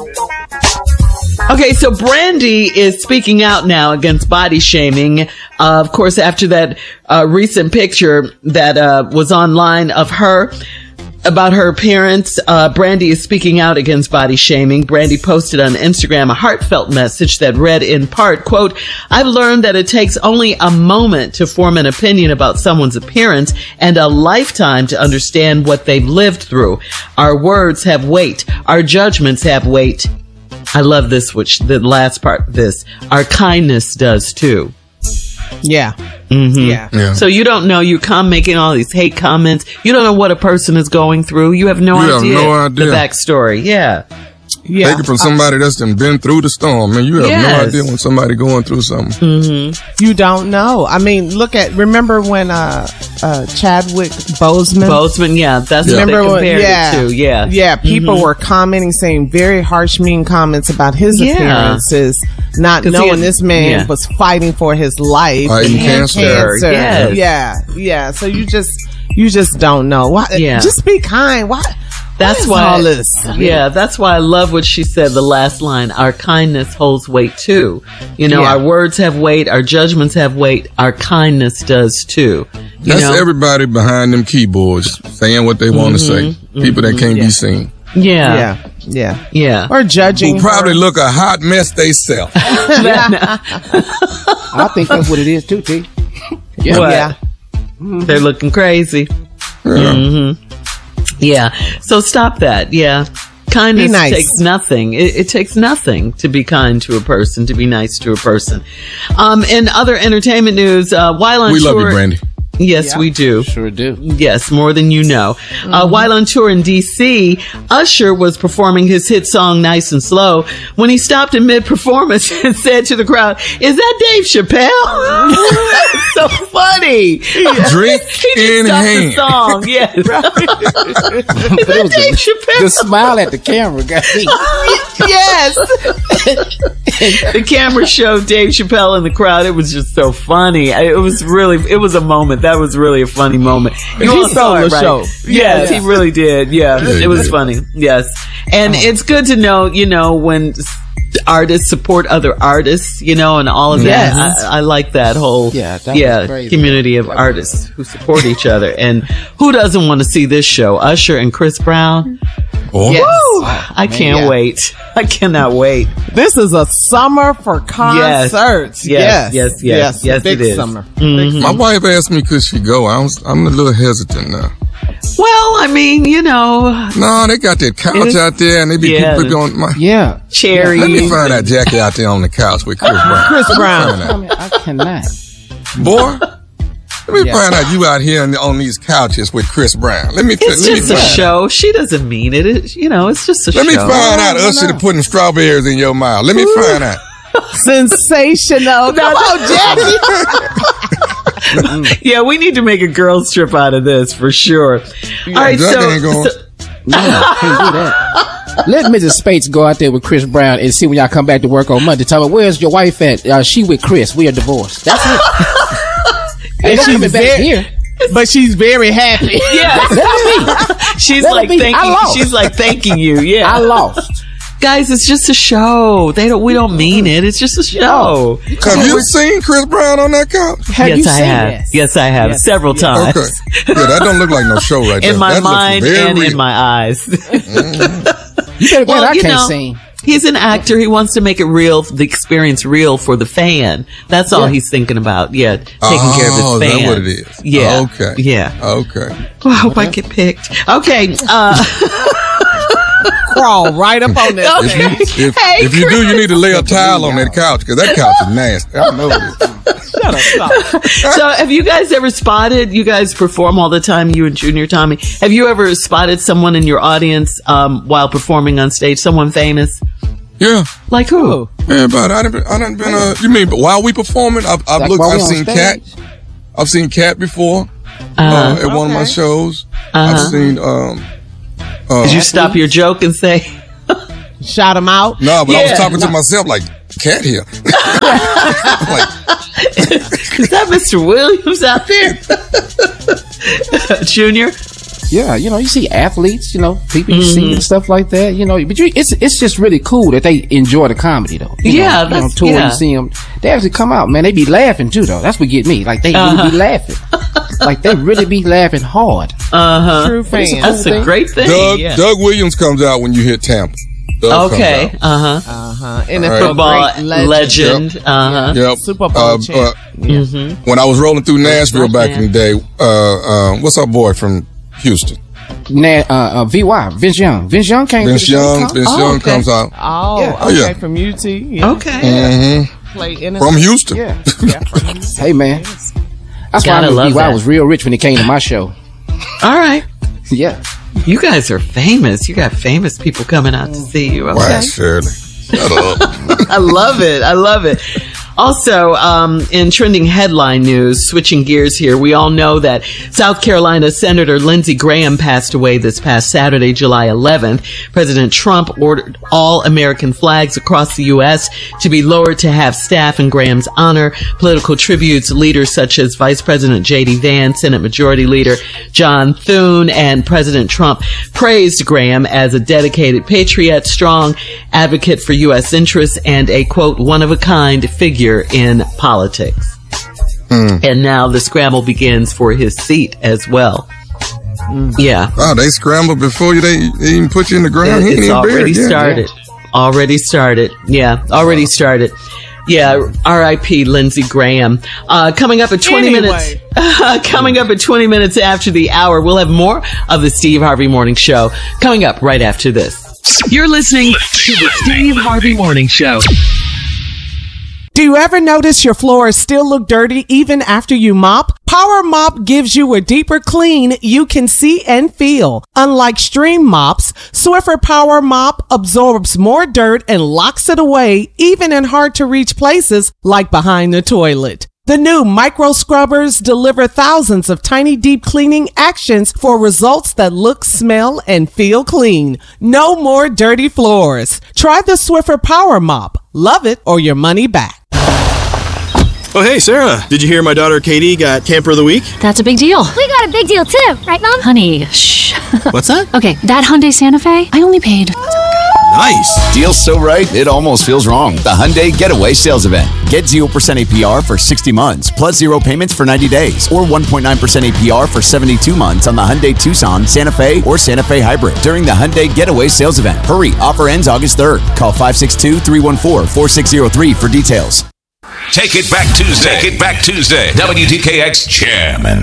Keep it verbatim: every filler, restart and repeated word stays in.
Okay, so Brandy is speaking out now against body shaming. Uh, of course, after that uh, recent picture that uh, was online of her about her appearance, uh, Brandy is speaking out against body shaming. Brandy posted on Instagram a heartfelt message that read in part, quote, "I've learned that it takes only a moment to form an opinion about someone's appearance and a lifetime to understand what they've lived through. Our words have weight. Our judgments have weight." I love this, which the last part of this, our kindness does too. Yeah. Mm-hmm. Yeah. Yeah. So you don't know, you come making all these hate comments. You don't know what a person is going through. You have no You have idea no idea. the backstory. Yeah. Yeah. Take it from somebody that's done been through the storm, man. You have Yes. no idea when somebody going through something. Mm-hmm. You don't know. I mean, look at, remember when uh, uh, Chadwick Boseman? Boseman, yeah. That's Yeah. what Remember they when, compared yeah, it to. Yeah. yeah. People Mhm. were commenting, saying very harsh, mean comments about his Yeah. appearances, not 'Cause he knowing had- this man yeah. was fighting for his life. Fighting and cancer. cancer. Yes. Yeah, yeah. So you just, you just don't know. Why? Yeah. Just be kind. Why? That's what is why, all this? yeah, that's why I love what she said, the last line, our kindness holds weight too. You know, Yeah. our words have weight, our judgments have weight, our kindness does too. You That's know? everybody behind them keyboards saying what they want to say. People that can't Yeah. be seen. Yeah. Yeah, yeah. Yeah. Or judging. Who probably her. look a hot mess they self. I think that's what it is too, T. Yeah. What? Yeah. They're looking crazy. Yeah. Mm-hmm. Yeah. So stop that. Yeah. Kindness Be nice. takes nothing. It, it takes nothing to be kind to a person, to be nice to a person. Um, in other entertainment news, uh, while on We tour, love you, Brandy. Yes, we do. Sure do. Yes, more than you know. Uh, while on tour in D C, Usher was performing his hit song Nice and Slow when he stopped in mid-performance and said to the crowd, "Is that Dave Chappelle?" That's so funny. Drink he just in stopped hand. the song. Yes. Is But it that was Dave the, Chappelle? the smile at the camera got me. Yes. The camera showed Dave Chappelle in the crowd. It was just so funny. I- It was really, it was a moment. That was really a funny moment. You He all saw stole it, the right? show. Yes, Yeah. he really did. Yeah, Yeah, he it was did. funny. Yes. And it's good to know, you know, when s- artists support other artists, you know, and all of Yes. that. I, I like that whole Yeah, that was yeah crazy. community of artists who support each other. And who doesn't want to see this show? Usher and Chris Brown. Boy. Yes. Woo! I can't yeah. wait. I cannot wait. This is a summer for concerts. Yes, yes, yes, yes, Big it is. summer. My wife asked me, could she go? I was, I'm a little hesitant now. Well, I mean, you know, No, they got that couch It's- out there, and they be yeah. people on my. Yeah. cherry. Let me find that Jackie out there on the couch with Chris Brown. Chris Let me Brown. find I out. mean, I cannot. Boy, let me Yeah. find out you out here on, on these couches with Chris Brown. Let me. It's let me just a find out. show. She doesn't mean it. it. You know, it's just a Let show. me find out Oh, Usher no. to putting strawberries in your mouth. Let me find out. Sensational. Come on, Jackie. Yeah, we need to make a girls trip out of this for sure. All right, that so, ain't going- so No, can't do that. Let Missus Spates go out there with Chris Brown and see when y'all come back to work on Monday. Tell her, where's your wife at? Uh, she with Chris. We are divorced. That's it. Ain't no she's coming back very- here. But she's very happy. yeah, Let me. she's Let it like be. I thanking. lost. She's like thanking you. Yeah, I lost. guys, it's just a show. They don't. We don't mean it. It's just a show. Have you seen Chris Brown on that couch? Have yes, you I seen have. this? Yes, I have Yes. several times. Okay. Yeah, that don't look like no show right there. In my that mind looks very and real. in my eyes. You better Well, bet I you can't know, sing. He's an actor. He wants to make it real, the experience real for the fan. That's all Yeah. he's thinking about. Yeah, taking Oh, care of his is fan. that what it is? Yeah. Okay. Yeah. Okay. Well, I hope I get picked. Okay. Uh, Crawl right up on that. If you, if, Hey, if you do, you need to lay a towel on that couch because that couch is nasty. I know it is. Shut up. Stop. so have you guys ever spotted, you guys perform all the time, you and Junior Tommy, have you ever spotted someone in your audience um, while performing on stage, someone famous? Yeah. Like who? Yeah, but I done, I done been, uh, you mean, but while we performing, I've, I've Like looked, while we I've on seen stage? Cat. I've seen Cat before, Uh, uh, at one of my Okay. shows. Uh-huh. I've seen, um, uh, Did you stop your joke and say, Shot him out. no, but I Yeah. was talking to myself like, Cat here. I'm like, is that Mister Williams out there? Junior? Yeah, you know, you see athletes, you know, people you Mm-hmm. see and stuff like that, you know, but you, it's it's just really cool that they enjoy the comedy though. You Yeah, know, you know, that's- tour, yeah. you see them, they actually come out, man. They be laughing too though. That's what get me. Like they Uh-huh. really be laughing, like they really be laughing hard. Uh-huh. True fan. That's a great thing. Doug, yeah. Doug Williams comes out when you hit Tampa. Doug Okay. comes out. Uh-huh. Uh-huh. N F L All right. Football great legend. legend. Uh-huh. Yep. Super Bowl Uh, champ. uh, Yeah. When I was rolling through Nashville Black back man. in the day, uh, uh, what's our boy from Houston? Na- uh, uh, V Y, Vince Young. Vince Young came Vince to the show. Young. Vince Oh, Young okay. comes out. Oh, Yeah. Oh, okay. yeah. From U T. Yeah. Okay. Mm-hmm. Play N F L. From Houston. Yeah. Yeah, from Houston. Hey man, that's why I Gotta knew love V Y that. was real rich when he came to my show. All right. Yeah. You guys are famous. You got famous people coming out to see you. Okay. Why, Shirley? Shut up. I love it. I love it. Also, um, in trending headline news, switching gears here, we all know that South Carolina Senator Lindsey Graham passed away this past Saturday, July eleventh. President Trump ordered all American flags across the U S to be lowered to have staff in Graham's honor. Political tributes, leaders such as Vice President J D Vance, Senate Majority Leader John Thune, and President Trump praised Graham as a dedicated patriot, strong advocate for U S interests, and a, quote, one-of-a-kind figure in politics. And now the scramble begins for his seat as well. Yeah. Wow, they scrambled before you, they, they even put you in the ground. He ain't It's even already buried yet. started. Already started. Yeah, already started. Yeah, R I P Lindsey Graham. Uh, coming up at twenty Anyway. minutes, coming up at twenty minutes after the hour, we'll have more of the Steve Harvey Morning Show coming up right after this. You're listening to the Steve Harvey Morning Show. Do you ever notice your floors still look dirty even after you mop? Power Mop gives you a deeper clean you can see and feel. Unlike stream mops, Swiffer Power Mop absorbs more dirt and locks it away even in hard to reach places like behind the toilet. The new micro scrubbers deliver thousands of tiny deep cleaning actions for results that look, smell, and feel clean. No more dirty floors. Try the Swiffer Power Mop. Love it or your money back. Oh, hey, Sarah. Did you hear my daughter Katie got Camper of the Week? That's a big deal. We got a big deal too, right, Mom? Honey, shh. What's that? Okay, that Hyundai Santa Fe, I only paid. Nice. Deal's so right, it almost feels wrong. The Hyundai Getaway Sales Event. Get zero percent A P R for sixty months, plus zero payments for ninety days, or one point nine percent A P R for seventy-two months on the Hyundai Tucson, Santa Fe, or Santa Fe Hybrid during the Hyundai Getaway Sales Event. Hurry, offer ends August third. Call five six two, three one four, four six zero three for details. Take It Back Tuesday. Take It Back Tuesday. W D K X Chairman.